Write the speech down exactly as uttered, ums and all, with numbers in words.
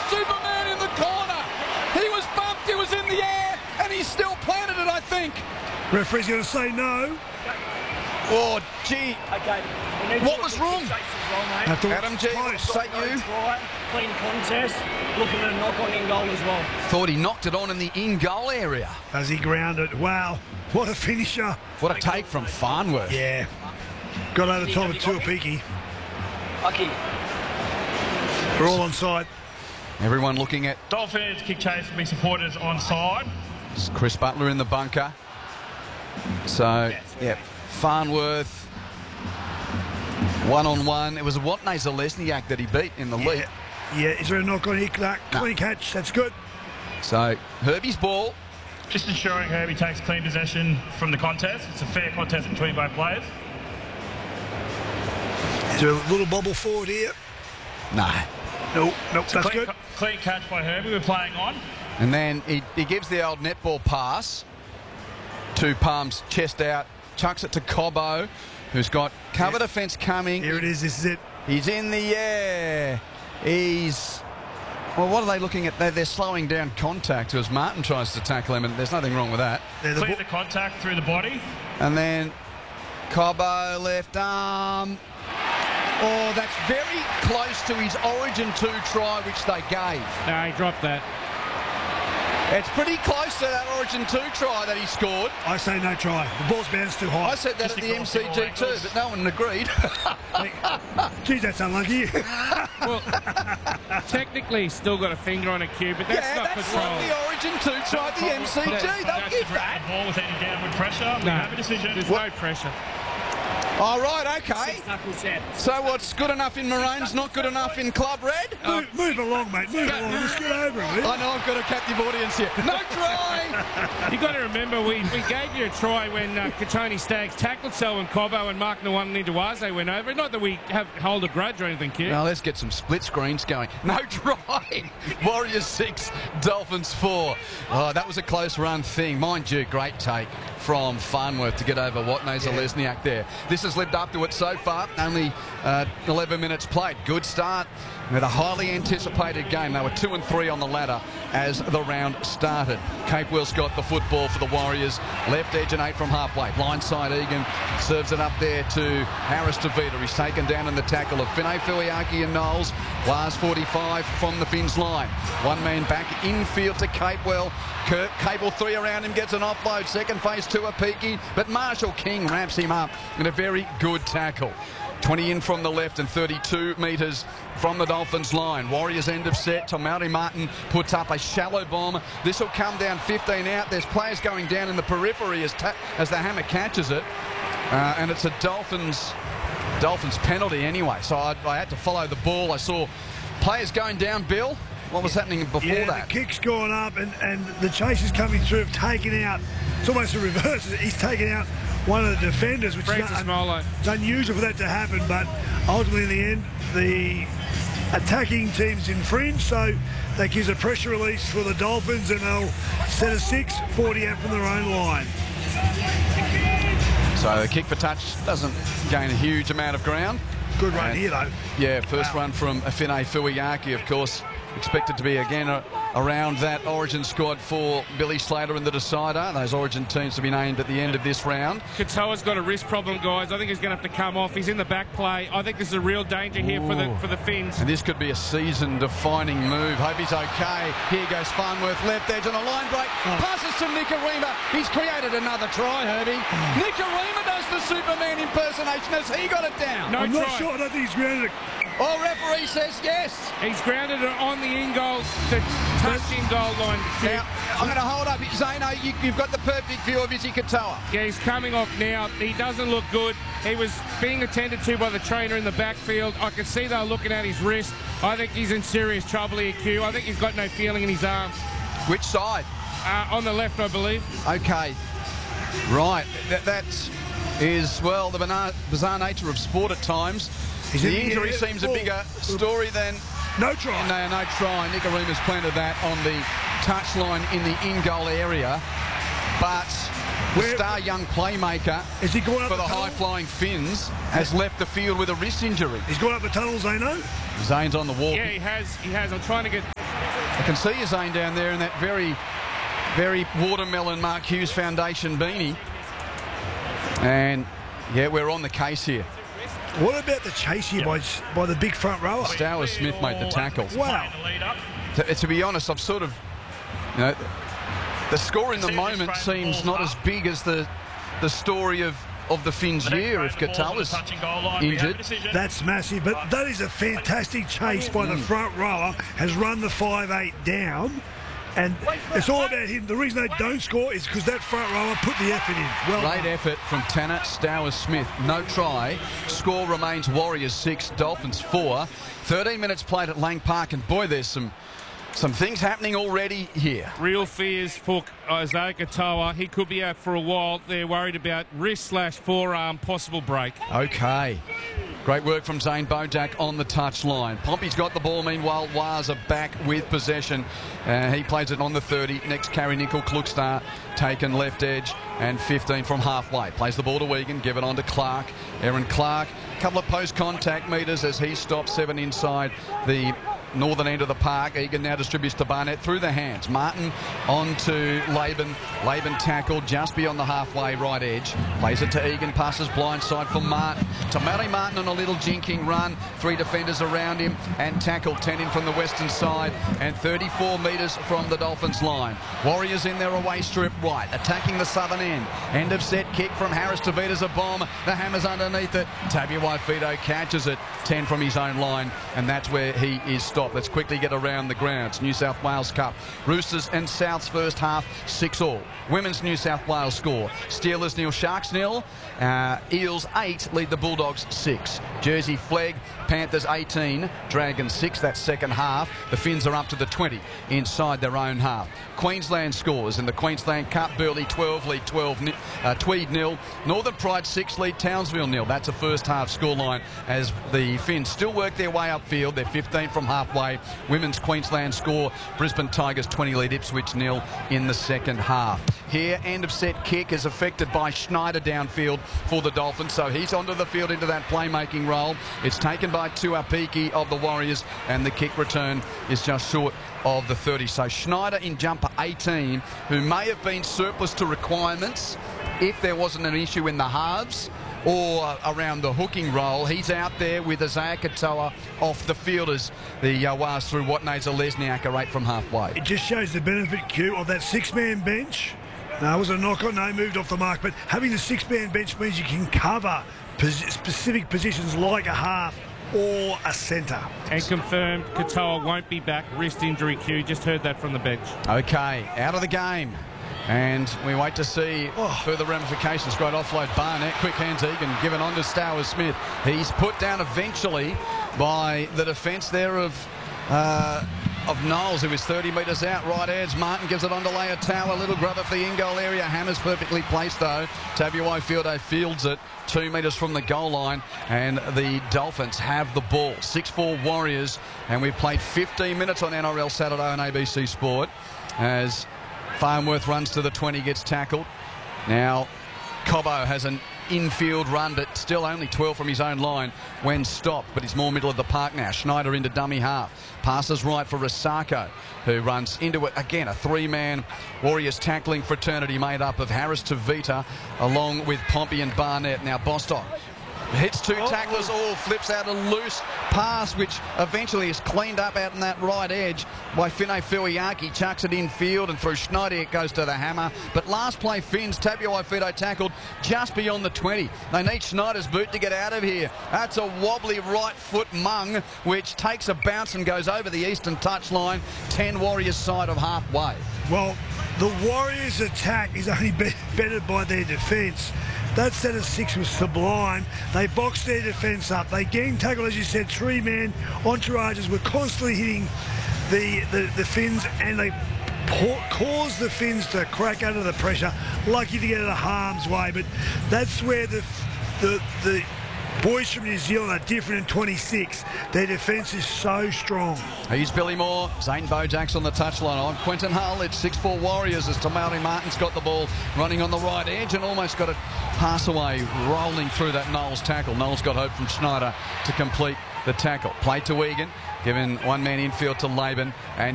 Superman in the corner. He was bumped, he was in the air, and he still planted it, I think. Referee's going to say no. Oh, gee. Okay. What was wrong? Well, Adam G, what say you? Clean contest. Looking at a knock on in goal as well. Thought he knocked it on in the in-goal area. As he grounded. Wow. What a finisher. What a take from Farnworth. Yeah. Got over the top of Tuapiki. Lucky. We're all on side. Everyone looking at Dolphins kick chase will be supporters on side. Chris Butler in the bunker. So, yeah, Farnworth, one-on-one. It was Watney Zalesniak that he beat in the Yeah. lead. Yeah, is there a knock on here? Clark? No. Clean catch, that's good. So, Herbie's ball. Just ensuring Herbie takes clean possession from the contest. It's a fair contest between both players. Is there a little bobble forward here? No. Nope, nope, that's Clean, good. clean catch by Herbie. We're playing on. And then he, he gives the old netball pass. Two palms, chest out, chucks it to Cobbo, who's got cover Yeah. defence coming. Here it is, this is it. He's in the air. He's... Well, what are they looking at? They're, they're slowing down contact as Martin tries to tackle him, and there's nothing wrong with that. They're the Clear bo- the contact through the body. And then Cobbo, left arm. Oh, that's very close to his Origin two try, which they gave. No, he dropped that. It's pretty close to that Origin two try that he scored. I say no try. The ball's bounced too high. I said that Just at the across M the C G all too, angles. but no one agreed. Geez, that's unlucky. Well, technically, he's still got a finger on a cue, but that's yeah, not that's control. like the Origin two try at the M C G. That- They'll That's give the that. ball with any downward pressure. We No, have a decision. there's no pressure. All right, okay. Six knuckle set. So what's good enough in Maroon's not good enough in Club Red? move, move along, mate. Move along. Just get over it. I know I've got a captive audience here. No try! You got to remember, we, we gave you a try when uh, Kachoni Staggs tackled Selwyn Cobbo and Mark Nwun and Nduwaze went over. Not that we have hold a grudge or anything, kid. Now let's get some split screens going. No try! Warriors six, Dolphins four. Oh, that was a close run thing. Mind you, great take from Farnworth to get over Watney Zalesniak there. This has lived up to it so far. Only uh, eleven minutes played. Good start with a highly anticipated game. They were two and three on the ladder as the round started. Capewell's got the football for the Warriors. Left edge and eight from halfway. Blindside Egan serves it up there to Harris DeVita. He's taken down in the tackle of Finay Fuiaki and Knowles. Last forty-five from the Finns line. One man back infield to Capewell. Kirk, Cable three around him, gets an offload. Second phase to Apiki, but Marshall King wraps him up in a very good tackle. twenty in from the left and thirty-two metres from the Dolphins line. Warriors end of set. Tomauri Martin puts up a shallow bomb. This will come down fifteen out. There's players going down in the periphery as, ta- as the hammer catches it. Uh, and it's a Dolphins Dolphins penalty anyway. So I, I had to follow the ball. I saw players going down, Bill. What was happening before Yeah, that? the kick's gone up and, and the chasers coming through have taken out, it's almost a reverse. He's taken out one of the defenders, which Francis is un- Molo. it's unusual for that to happen, but ultimately in the end, the attacking team's infringed, so that gives a pressure release for the Dolphins and they'll set a six, forty out from their own line. So the kick for touch doesn't gain a huge amount of ground. Good run And- here, though. Yeah, first Wow. run from Finay Fuiaki, of course. Expected to be again a, around that Origin squad for Billy Slater and the decider. Those Origin teams to be named at the end of this round. Katoa's got a wrist problem, guys. I think he's going to have to come off. He's in the back play. I think this is a real danger here for the Ooh. for the Finns. And this could be a season-defining move. Hope he's okay. Here goes Farnworth, left edge on a line break. Passes to Nicarima. He's created another try, Herbie. Nicarima does the Superman impersonation. Has he got it down? No I'm try. not sure, I don't think he's grounded it. Oh, referee says yes. He's grounded it on the in-goal, the touching goal line. Now, I'm going to hold up. Zeno, you, you've got the perfect view of Izzy Katoa. Yeah, he's coming off now. He doesn't look good. He was being attended to by the trainer in the backfield. I could see they were looking at his wrist. I think he's in serious trouble here, Q. I think he's got no feeling in his arm. Which side? Uh, on the left, I believe. Okay. Right. That, that is, well, the bizarre, bizarre nature of sport at times. He's The in the injury air. seems a Oh. bigger story than... No try. No, no try. Nicarima's planted that on the touchline in the in-goal area. But the Where- star young playmaker Is he going up for the the tunnel? high-flying Finns has left the field with a wrist injury. He's gone up the tunnel, Zeno. Zane's on the wall. Yeah, he has. He has. I'm trying to get I can see you, Zane, down there in that very, very watermelon Mark Hughes Foundation beanie. And, yeah, we're on the case here. What about the chase here by, by the big front rower? Stowers Smith made the tackle. Wow. To, to be honest, I've sort of, you know, the score in the moment seems not as big as the the story of, of the Finns year if Katoa's injured. That's massive, but that is a fantastic chase by the front rower, has run the five eight down, and it's all about him. The reason they don't score is because that front rower put the effort in. Well Great done. effort from Tanner Stowers Smith. No try. Score remains Warriors six, Dolphins four. thirteen minutes played at Lang Park, and boy, there's some Some things happening already here. Real fears for Isaiah Katoa. He could be out for a while. They're worried about wrist slash forearm possible break. Okay. Great work from Zane Bojack on the touchline. Pompey's got the ball. Meanwhile, Waz are back with possession. Uh, he plays it on the thirty. Next carry, Nickel Klukstar taken left edge and fifteen from halfway. Plays the ball to Wigan. Give it on to Clark. Aaron Clark. A couple of post-contact metres as he stops seven inside the northern end of the park. Egan now distributes to Barnett through the hands. Martin on to Laban. Laban tackled just beyond the halfway right edge. Plays it to Egan. Passes blindside for Martin. To Matty Martin on a little jinking run. Three defenders around him and tackled. ten in from the western side and thirty-four metres from the Dolphins line. Warriors in their away strip right. Attacking the southern end. End of set kick from Harris to Vita's a bomb. The Hammers underneath it. Tabuai-Fidow catches it. ten from his own line, and that's where he is stopped. Let's quickly get around the grounds. New South Wales Cup. Roosters and Souths first half, six all. Women's New South Wales score. Steelers nil, Sharks nil. Uh, Eels eight, lead the Bulldogs six. Jersey flag, Panthers eighteen, Dragons six. That's second half. The Finns are up to the twenty inside their own half. Queensland scores in the Queensland Cup. Burleigh twelve, lead twelve. Uh, Tweed nil. Northern Pride six, lead Townsville nil. That's a first half scoreline as the Finns still work their way upfield. They're fifteen from halfway. Women's Queensland score. Brisbane Tigers twenty, lead Ipswich nil in the second half. Here, end of set kick is affected by Schneider downfield for the Dolphins, so he's onto the field into that playmaking role. It's taken by Tuapiki of the Warriors, and the kick return is just short of the thirty. So Schneider in jumper eighteen, who may have been surplus to requirements if there wasn't an issue in the halves or around the hooking role. He's out there with Isaiah Katoa off the field as the uh, Waz through Watneza Lesniak are eight from halfway. It just shows the benefit, Q, of that six-man bench. No, it was a knock-on, no, moved off the mark, but having the six-man bench means you can cover pos specific positions like a half or a centre. And confirmed Katoa won't be back. Wrist injury, Q. Just heard that from the bench. Okay, out of the game. And we wait to see oh. further ramifications. Great offload, Barnett. Quick hands, Egan. Given on to Stowers Smith. He's put down eventually by the defence there of uh, of Knowles, who is thirty metres out. Right edge. Martin gives it on to Leotau. A little grubber for the in-goal area. Hammers perfectly placed, though. Tabuai-Fidow fields it two metres from the goal line. And the Dolphins have the ball. six four Warriors. And we've played fifteen minutes on N R L Saturday on A B C Sport as Farnworth runs to the twenty, gets tackled. Now, Cobbo has an infield run, but still only twelve from his own line when stopped, but he's more middle of the park now. Schneider into dummy half. Passes right for Risako, who runs into it. Again, a three-man Warriors tackling fraternity made up of Harris to Vita, along with Pompey and Barnett. Now, Bostock hits two tacklers, all flips out a loose pass, which eventually is cleaned up out in that right edge by Finne Fuiaki. Chucks it in field, and through Schneider it goes to the hammer. But last play, Finns, Tabuai-Fidow tackled just beyond the twenty. They need Schneider's boot to get out of here. That's a wobbly right foot mung, which takes a bounce and goes over the eastern touchline. ten Warriors side of halfway. Well, the Warriors' attack is only be bettered by their defence. That set of six was sublime. They boxed their defence up. They gang tackled, as you said, three-man entourages were constantly hitting the, the, the Finns, and they caused the Finns to crack under the pressure. Lucky to get out of harm's way, but that's where the the the boys from New Zealand are different in twenty-six. Their defence is so strong. He's Billy Moore. Zane Bojack's on the touchline. I'm Quentin Hull. It's six four Warriors as Tamari Martin's got the ball running on the right edge and almost got it pass away, rolling through that Knowles tackle. Knowles got hope from Schneider to complete the tackle. Play to Egan, given one man infield to Laban, and